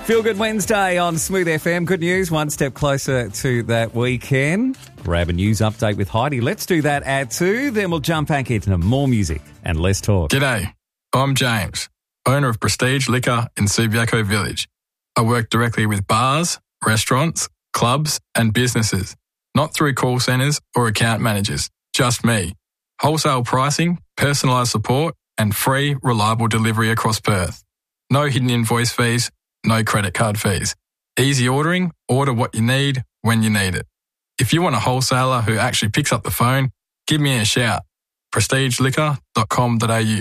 Feel Good Wednesday on Smooth FM. Good news, one step closer to that weekend. Grab a news update with Heidi. Let's do that at 2. Then we'll jump back into more music and less talk. G'day, I'm James, owner of Prestige Liquor in Subiaco Village. I work directly with bars, restaurants, clubs and businesses, not through call centres or account managers, just me. Wholesale pricing, personalised support and free, reliable delivery across Perth. No hidden invoice fees, no credit card fees. Easy ordering, order what you need when you need it. If you want a wholesaler who actually picks up the phone, give me a shout. prestigeliquor.com.au.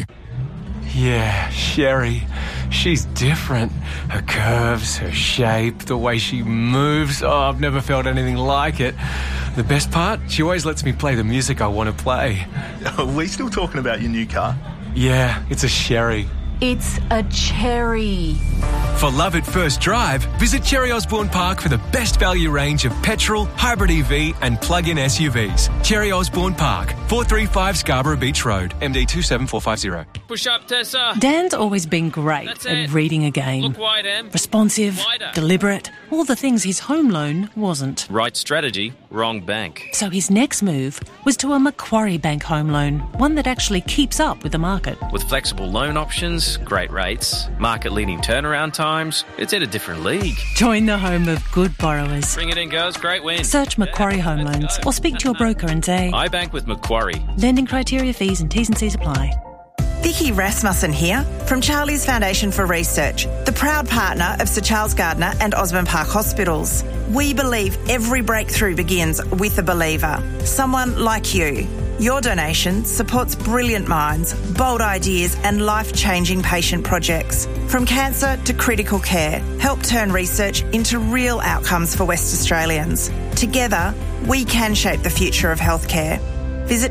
Yeah, Sherry. She's different. Her curves, her shape, the way she moves. Oh, I've never felt anything like it. The best part? She always lets me play the music I want to play. Are we still talking about your new car? Yeah, it's a Sherry. It's a cherry. For love at first drive, visit Cherry Osborne Park for the best value range of petrol, hybrid EV and plug-in SUVs. Cherry Osborne Park, 435 Scarborough Beach Road, MD 27450. Push up, Tessa. Dan's always been great That's at it. reading a game. Look wide, Em. Responsive, Wider. deliberate, all the things his home loan wasn't. Right strategy, wrong bank. So his next move was to a Macquarie Bank home loan, one that actually keeps up with the market. With flexible loan options, great rates, market-leading turnaround times, it's in a different league. Join the home of good borrowers. Bring it in, girls. Great win. Search Macquarie Home Loans or speak to your broker and say, I bank with Macquarie. lending criteria, fees and T's and C's apply. Vicky Rasmussen here from Charlie's Foundation for Research, the proud partner of Sir Charles Gardner and Osborne Park Hospitals. We believe every breakthrough begins with a believer, someone like you. Your donation supports brilliant minds, bold ideas and life-changing patient projects. From cancer to critical care, help turn research into real outcomes for West Australians. Together, we can shape the future of healthcare. Visit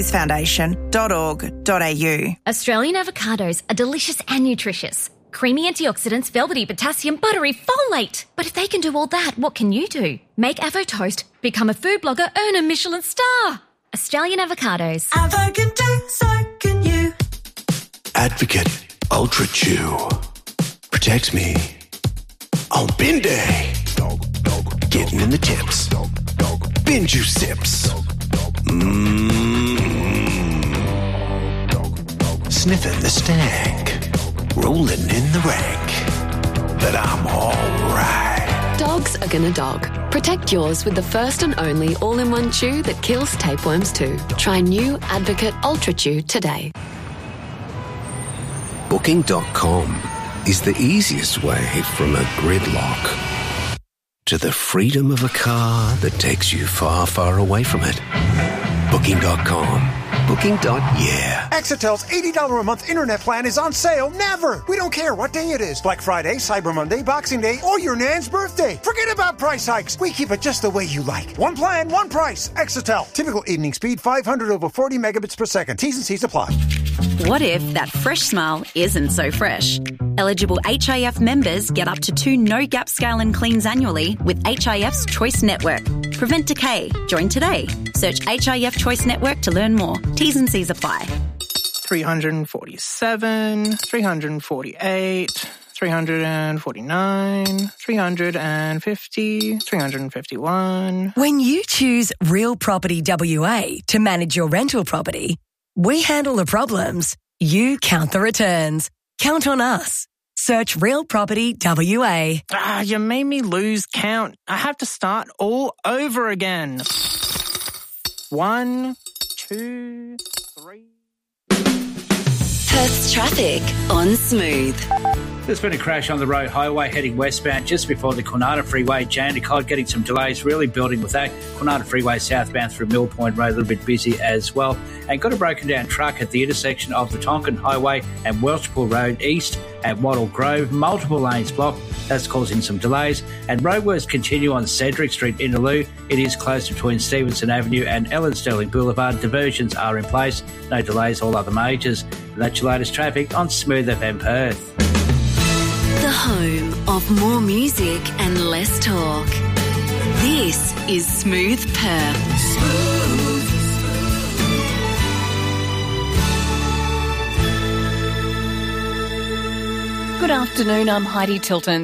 charliesfoundation.org.au. Australian avocados are delicious and nutritious. Creamy antioxidants, velvety potassium, buttery folate. But if they can do all that, what can you do? Make Avo Toast, become a food blogger, earn a Michelin star. Australian avocados. Avo can do, so can you. Advocate Ultra Chew protects me on bin day. Getting in the tips. Bin juice sips. Sniffing the stank. Rolling in the rank. But I'm alright. Dogs are gonna dog. Protect yours with the first and only all-in-one chew that kills tapeworms too. Try new Advocate Ultra Chew today. Booking.com is the easiest way from a gridlock to the freedom of a car that takes you far, far away from it. Booking.com. Booking.yeah. Exitel's $80 a month internet plan is on sale never. We don't care what day it is. Black Friday, Cyber Monday, Boxing Day, or your Nan's birthday. Forget about price hikes. We keep it just the way you like. One plan, one price. Exitel. Typical evening speed 500 over 40 megabits per second. T's and C's apply. What if that fresh smile isn't so fresh? Eligible HIF members get up to 2 no-gap scale and cleans annually with HIF's Choice Network. Prevent decay. Join today. Search HIF Choice Network to learn more. T's and C's apply. 347, 348, 349, 350, 351. When you choose Real Property WA to manage your rental property, we handle the problems. You count the returns. Count on us. Search Real Property WA. You made me lose count. I have to start all over again. 1, 2, 3. Perth's traffic on Smooth. There's been a crash on the road highway heading westbound just before the Kwinana Freeway. Jandakot getting some delays, really building with that. Kwinana Freeway southbound through Mill Point Road, a little bit busy as well. And got a broken down truck at the intersection of the Tonkin Highway and Welshpool Road east at Wattle Grove. Multiple lanes blocked. That's causing some delays. And roadworks continue on Cedric Street, Innaloo. It is closed between Stevenson Avenue and Ellen Sterling Boulevard. Diversions are in place. No delays, all other majors. And that's your latest traffic on Smooth FM Perth. The home of more music and less talk. This is Smooth Perth. Good afternoon, I'm Heidi Tiltons.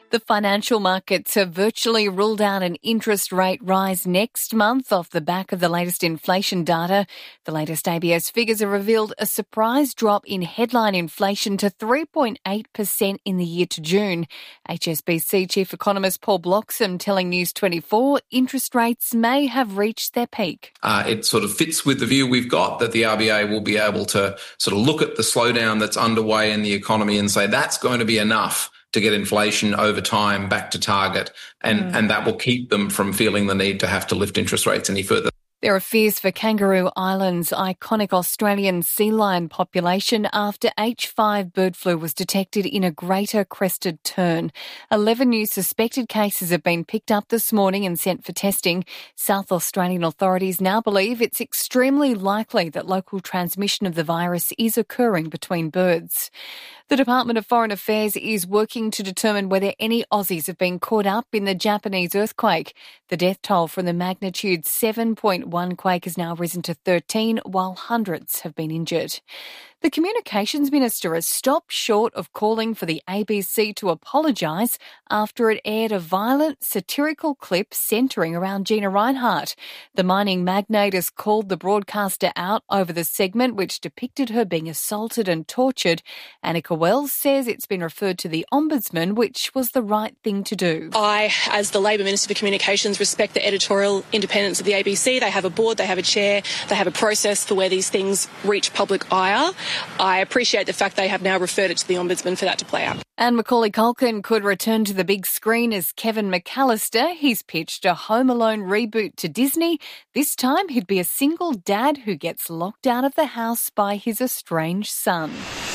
The financial markets have virtually ruled out an interest rate rise next month off the back of the latest inflation data. The latest ABS figures have revealed a surprise drop in headline inflation to 3.8% in the year to June. HSBC Chief Economist Paul Bloxham telling News 24 interest rates may have reached their peak. It sort of fits with the view we've got that the RBA will be able to sort of look at the slowdown that's underway in the economy and say that's going to be enough to get inflation over time back to target, and that will keep them from feeling the need to have to lift interest rates any further. There are fears for Kangaroo Island's iconic Australian sea lion population after H5 bird flu was detected in a greater crested tern. 11 new suspected cases have been picked up this morning and sent for testing. South Australian authorities now believe it's extremely likely that local transmission of the virus is occurring between birds. The Department of Foreign Affairs is working to determine whether any Aussies have been caught up in the Japanese earthquake. The death toll from the magnitude 7.1 quake has now risen to 13, while hundreds have been injured. The Communications Minister has stopped short of calling for the ABC to apologise after it aired a violent, satirical clip centring around Gina Rinehart. The mining magnate has called the broadcaster out over the segment which depicted her being assaulted and tortured. Annika Wells says it's been referred to the Ombudsman, which was the right thing to do. I, as the Labor Minister for Communications, respect the editorial independence of the ABC. They have a board, they have a chair, they have a process for where these things reach public ire. I appreciate the fact they have now referred it to the Ombudsman for that to play out. And Macaulay Culkin could return to the big screen as Kevin McAllister. He's pitched a Home Alone reboot to Disney. This time he'd be a single dad who gets locked out of the house by his estranged son.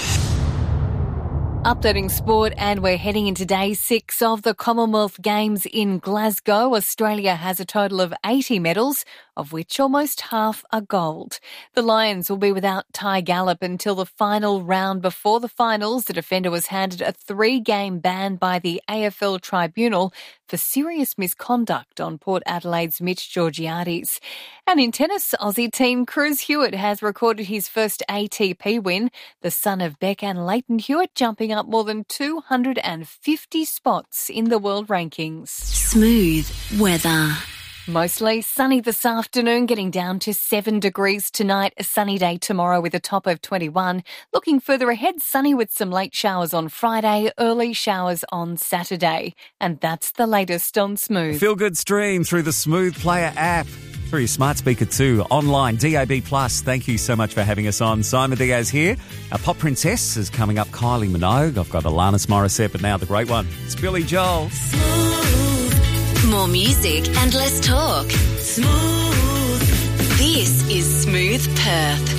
Updating sport, and we're heading into day 6 of the Commonwealth Games in Glasgow. Australia has a total of 80 medals, of which almost half are gold. The Lions will be without Ty Gallop until the final round. Before the finals, the defender was handed a 3-game ban by the AFL Tribunal for serious misconduct on Port Adelaide's Mitch Georgiades. And in tennis, Aussie team Cruz Hewitt has recorded his first ATP win. The son of Beck and Leighton Hewitt jumping up more than 250 spots in the world rankings. Smooth weather. Mostly sunny this afternoon, getting down to 7 degrees tonight. A sunny day tomorrow with a top of 21. Looking further ahead, sunny with some late showers on Friday, early showers on Saturday. And that's the latest on Smooth. Feel good stream through the Smooth Player app. Through your smart speaker too, online, DAB+. Thank you so much for having us on. Simon Diaz here. Our pop princess is coming up, Kylie Minogue. I've got Alanis Morissette, but now the great one. It's Billy Joel. More music and less talk. Smooth. This is Smooth Perth.